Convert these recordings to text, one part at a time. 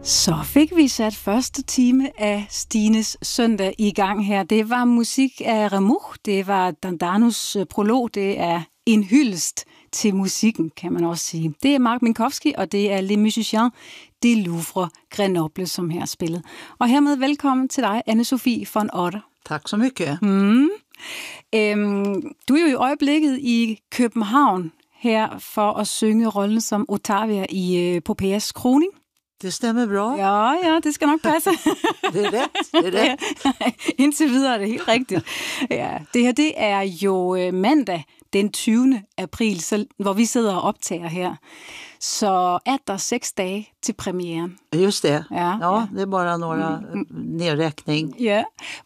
Så fik vi sat første time af Stines søndag i gang her. Det var musik af Rameau, det var Dandanus prolog, det er en hyldest til musikken, kan man også sige. Det er Mark Minkowski, og det er Les Musiciens du Louvre Grenoble, som her spillet. Og hermed velkommen til dig, Anne-Sophie von Otter. Tak så mycket. Du er jo i øjeblikket i København her for at synge rollen som Ottavia i Popéas kroning. Det stämmer bra. Ja, det skal nok passe. Det er rätt. Indtil videre er det helt rigtigt. Ja, det her, det er jo mandag den 20. april, hvor vi sidder og optager her. Så er der 6 dage til premieren. Just det. Ja. Det är bara några nedräkning. Ja.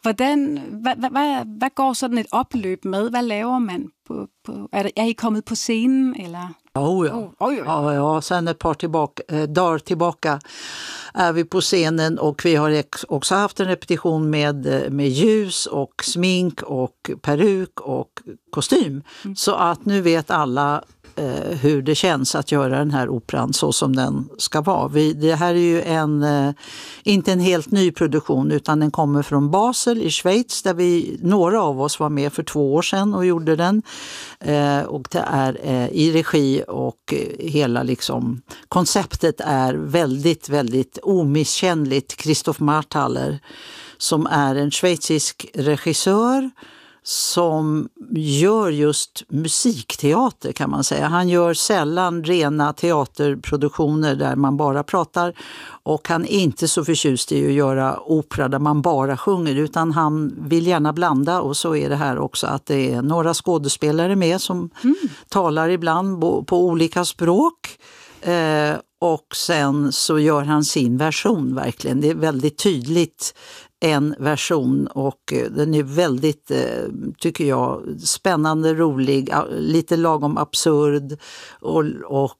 Hvad går sådan et opløb med? Hvad laver man på er I kommet på scenen, eller? Ja, sen ett par dagar tillbaka är vi på scenen och vi har också haft en repetition med ljus och smink och peruk och kostym. Så att nu vet alla hur det känns att göra den här operan så som den ska vara. Det här är ju inte en helt ny produktion, utan den kommer från Basel i Schweiz, där några av oss var med för 2 år sedan och gjorde den. Och det är i regi, och hela liksom konceptet är väldigt, väldigt omisskännligt. Christoph Marthaler, som är en schweizisk regissör som gör just musikteater, kan man säga. Han gör sällan rena teaterproduktioner där man bara pratar, och han är inte så förtjust i att göra opera där man bara sjunger, utan han vill gärna blanda, och så är det här också, att det är några skådespelare med som talar ibland på olika språk. Och sen så gör han sin version verkligen. Det är väldigt tydligt en version, och den är väldigt, tycker jag, spännande, rolig, lite lagom absurd, och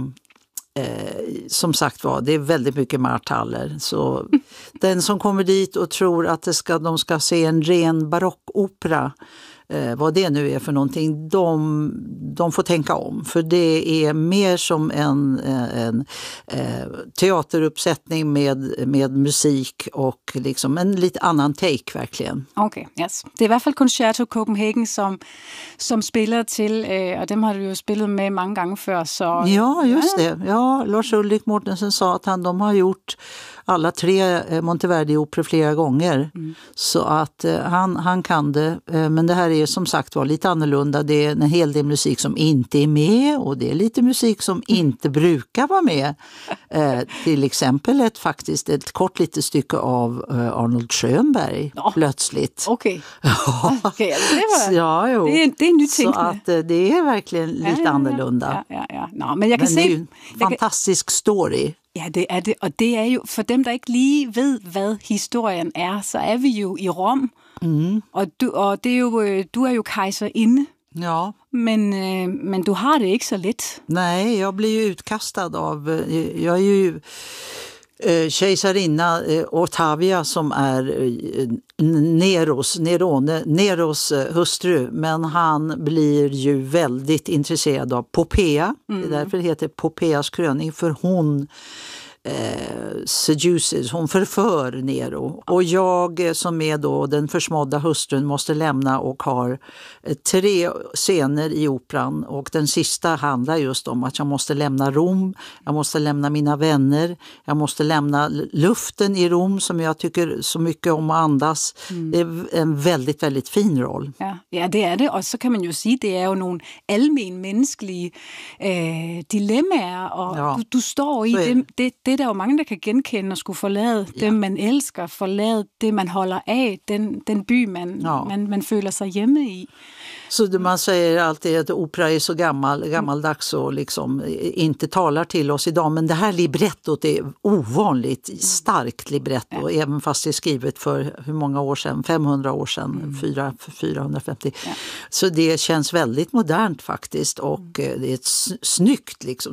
som sagt var, det är väldigt mycket Marthaler. Så den som kommer dit och tror att de ska se en ren barockopera, vad det nu är för någonting, de får tänka om. För det är mer som en teateruppsättning med musik och liksom en lite annan take verkligen. Okay, yes. Det är i hvert fald Concerto Copenhagen, som spiller til, og dem har du jo spillet med mange gange før. Så, ja, just det. Ja, Lars Ulrik Mortensen sa att de har gjort alla 3 Monteverdi-operor flera gånger. Så att han kan det. Men det här är som sagt var lite annorlunda. Det är en hel del musik som inte är med, och det är lite musik som inte brukar vara med. Till exempel ett kort litet stycke av Arnold Schönberg plötsligt. Okej. Ja. Okay, det är en ny ting. Så att det är verkligen lite annorlunda. Ja. Nå, men jeg kan se, det är ju en fantastisk story. Ja, det er det, og det er jo, for dem, der ikke lige ved, hvad historien er, så er vi jo i Rom, og det er jo, du er jo kejserinde, ja. Men du har det ikke så let. Nej, jag blir ju utkastad jag är ju kejsarinna Ottavia, som är Neros hustru, men han blir ju väldigt intresserad av Popea. Det är därför det heter Popeas kröning, för hon seduces, hon förför Nero. Och jag, som är då den försmådda hustrun, måste lämna, och har 3 scener i operan, och den sista handlar just om att jag måste lämna Rom, jag måste lämna mina vänner, jag måste lämna luften i Rom som jag tycker så mycket om att andas. Det är en väldigt, väldigt fin roll. Ja, det är det, och så kan man ju sige, det är ju nogle almen menneskelige dilemmaer, og du står i det er der jo mange, der kan genkende, og skulle forlade dem, man elsker, forlade det, man holder af, den by, man føler sig hjemme i. Så man säger alltid att opera är så gammaldags och liksom inte talar till oss idag, men det här librettot är ovanligt starkt libretto, även fast det är skrivet för hur många år sedan, 500 år sedan, 450. Så det känns väldigt modernt faktiskt, och det är ett snyggt liksom.